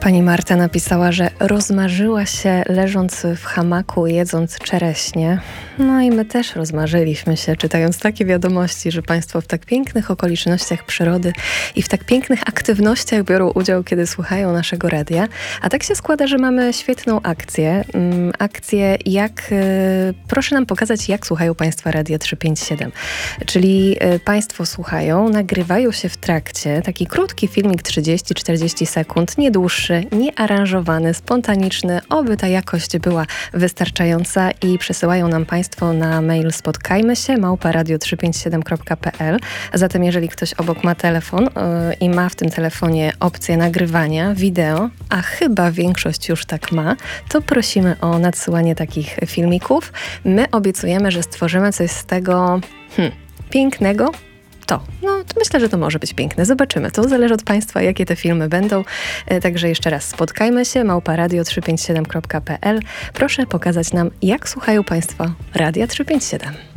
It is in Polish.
Pani Marta napisała, że rozmarzyła się leżąc w hamaku, jedząc czereśnie. No i my też rozmarzyliśmy się, czytając takie wiadomości, że Państwo w tak pięknych okolicznościach przyrody i w tak pięknych aktywnościach biorą udział, kiedy słuchają naszego radia. A tak się składa, że mamy świetną akcję. Proszę nam pokazać, jak słuchają Państwa Radia 357. Czyli Państwo słuchają, nagrywają się w trakcie. Taki krótki filmik, 30-40 sekund, nie dłuższy, niearanżowany, spontaniczny, oby ta jakość była wystarczająca i przesyłają nam Państwo na mail spotkajmy się @radio357.pl. Zatem jeżeli ktoś obok ma telefon i ma w tym telefonie opcję nagrywania wideo, a chyba większość już tak ma, to prosimy o nadsyłanie takich filmików. My obiecujemy, że stworzymy coś z tego pięknego. Myślę, że to może być piękne. Zobaczymy. To zależy od Państwa, jakie te filmy będą. Także jeszcze raz spotkajmy się @radio357.pl. Proszę pokazać nam, jak słuchają Państwo Radia 357.